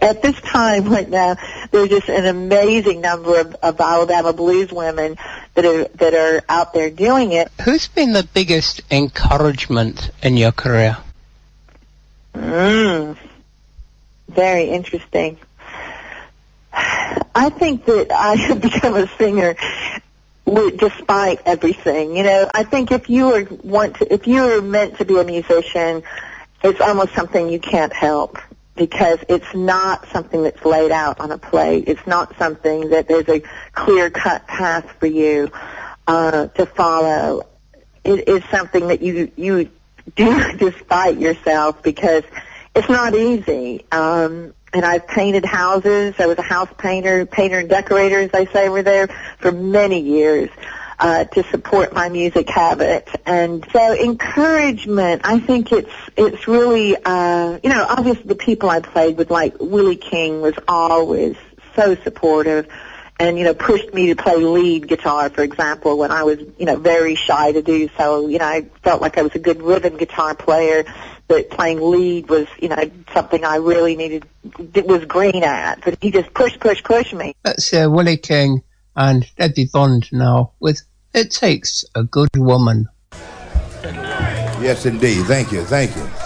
at this time right now, there's just an amazing number of Alabama blues women that are out there doing it. Who's been the biggest encouragement in your career? Very interesting. I think that I have become a singer despite everything. You know, I think if you are meant to be a musician, it's almost something you can't help, because it's not something that's laid out on a plate. It's not something that there's a clear-cut path for you to follow. It is something that you do despite yourself, because it's not easy. And I've painted houses. I was a house painter and decorator, as they say over there, for many years to support my music habit. And so encouragement, I think it's really, obviously the people I played with, like Willie King, was always so supportive and, pushed me to play lead guitar, for example, when I was, very shy to do so. I felt like I was a good rhythm guitar player, but playing lead was, something I really was green at. But he just pushed me. That's Willie King and Debbie Bond now with It Takes a Good Woman. Yes, indeed. Thank you.